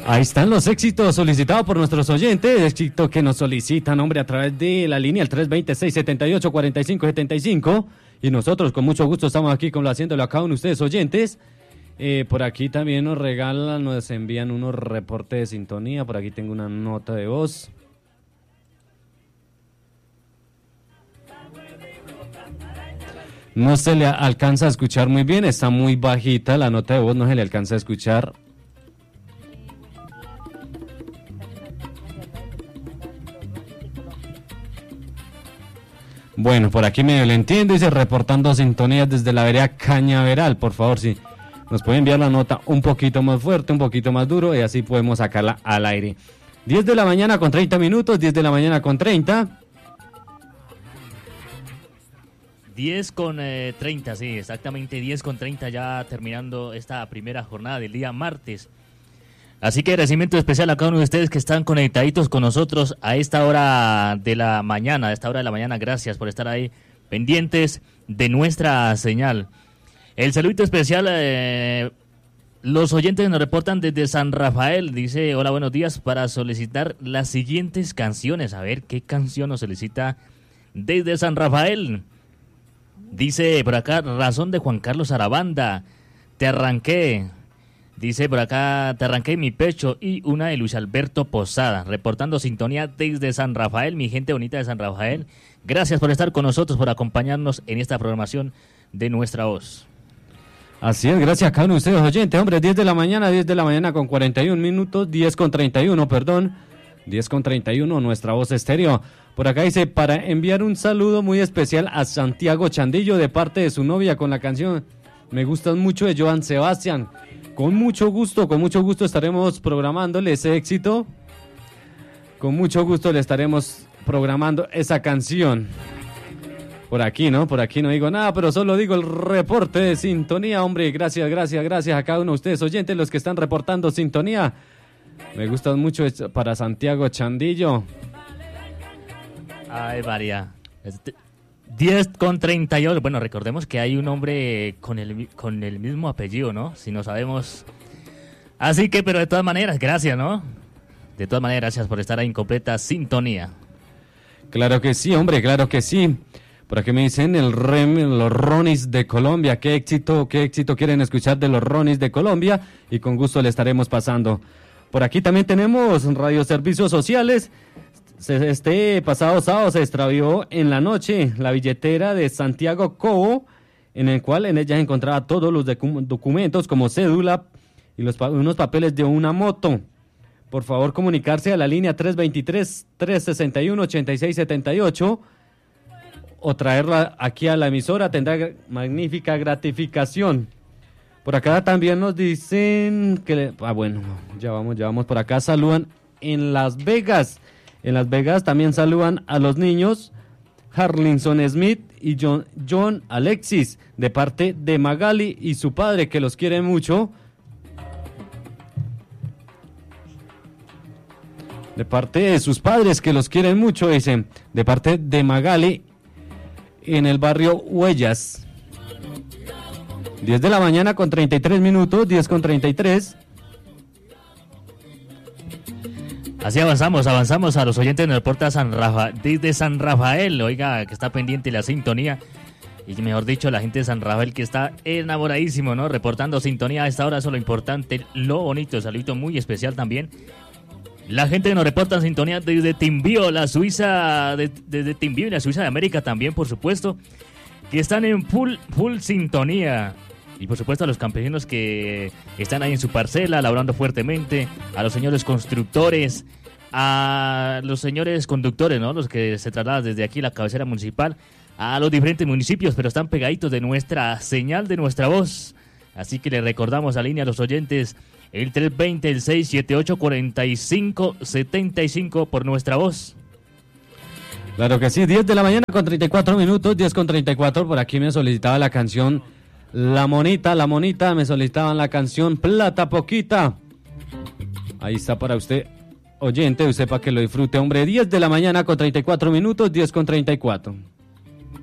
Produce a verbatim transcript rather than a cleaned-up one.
Ahí están los éxitos solicitados por nuestros oyentes, éxitos que nos solicitan, hombre, a través de la línea el tres dos cero, seis siete ocho, cuatro cinco siete cinco, y nosotros con mucho gusto estamos aquí con lo haciéndolo a cada uno de ustedes oyentes. Eh, por aquí también nos regalan, nos envían unos reportes de sintonía, por aquí tengo una nota de voz. No se le alcanza a escuchar muy bien, está muy bajita la nota de voz, no se le alcanza a escuchar. Bueno, por aquí medio le entiendo, dice reportando sintonías desde la vereda Cañaveral, por favor, sí. Nos puede enviar la nota un poquito más fuerte, un poquito más duro y así podemos sacarla al aire. diez de la mañana con treinta minutos, diez de la mañana con treinta. diez con treinta, sí, exactamente diez con treinta, ya terminando esta primera jornada del día martes. Así que agradecimiento especial a cada uno de ustedes que están conectaditos con nosotros a esta hora de la mañana, a esta hora de la mañana. Gracias por estar ahí pendientes de nuestra señal. El saludito especial, eh, los oyentes nos reportan desde San Rafael. Dice, hola, buenos días, para solicitar las siguientes canciones. A ver, ¿qué canción nos solicita desde San Rafael? Dice por acá, Razón de Juan Carlos Arabanda, Te arranqué. Dice por acá, Te arranqué mi pecho, y una de Luis Alberto Posada, reportando sintonía desde San Rafael, mi gente bonita de San Rafael. Gracias por estar con nosotros, por acompañarnos en esta programación de Nuestra Voz. Así es, gracias a cada uno de ustedes oyentes, hombre, diez de la mañana, diez de la mañana con cuarenta y un minutos, diez con treinta y uno, perdón, diez con treinta y uno, Nuestra Voz Estéreo. Por acá dice, para enviar un saludo muy especial a Santiago Chandillo de parte de su novia con la canción Me Gustas Mucho de Joan Sebastián. Con mucho gusto, con mucho gusto estaremos programándole ese éxito. Con mucho gusto le estaremos programando esa canción. Por aquí, ¿no? Por aquí no digo nada, pero solo digo el reporte de sintonía, hombre. Gracias, gracias, gracias a cada uno de ustedes oyentes, los que están reportando sintonía. Me gustan mucho para Santiago Chandillo. Ay, María. Este, diez con treinta y ocho. Bueno, recordemos que hay un hombre con el, con el mismo apellido, ¿no? Si no sabemos. Así que, pero de todas maneras, gracias, ¿no? De todas maneras, gracias por estar ahí en completa sintonía. Claro que sí, hombre, claro que sí. Por aquí me dicen el rem, los Ronis de Colombia. Qué éxito, qué éxito quieren escuchar de los Ronis de Colombia y con gusto le estaremos pasando. Por aquí también tenemos radioservicios sociales. Este pasado sábado se extravió en la noche la billetera de Santiago Cobo, en el cual en ella se encontraba todos los documentos como cédula y los, unos papeles de una moto. Por favor, comunicarse a la línea tres dos tres, tres seis uno, ocho seis siete ocho o traerla aquí a la emisora, tendrá magnífica gratificación. Por acá también nos dicen que... Le, ah, bueno, ya vamos, ya vamos. Por acá saludan en Las Vegas. En Las Vegas también saludan a los niños Harlinson Smith y John, John Alexis, de parte de Magali y su padre, que los quiere mucho. De parte de sus padres, que los quieren mucho, dicen. De parte de Magali, en el barrio Huellas. diez de la mañana con treinta y tres minutos, diez con treinta y tres. Así avanzamos, avanzamos a los oyentes en el portal San Rafa, desde San Rafael, oiga, que está pendiente la sintonía, y mejor dicho, la gente de San Rafael que está enamoradísimo, ¿no? Reportando sintonía a esta hora, eso es lo importante, lo bonito, saludito muy especial también. La gente que nos reporta en sintonía desde Timbío, la Suiza, de, desde Timbío y la Suiza de América también, por supuesto, que están en full, full sintonía. Y por supuesto a los campesinos que están ahí en su parcela, labrando fuertemente, a los señores constructores, a los señores conductores, ¿no? Los que se trasladan desde aquí, la cabecera municipal, a los diferentes municipios, pero están pegaditos de nuestra señal, de nuestra voz. Así que les recordamos a línea a los oyentes, el tres dos cero, el seis siete ocho, cuatro cinco siete cinco por nuestra voz. Claro que sí, diez de la mañana con treinta y cuatro minutos, diez con treinta y cuatro, por aquí me solicitaba la canción La Monita, La Monita, me solicitaban la canción Plata Poquita. Ahí está para usted, oyente, usted para que lo disfrute, hombre, diez de la mañana con treinta y cuatro minutos, diez con treinta y cuatro.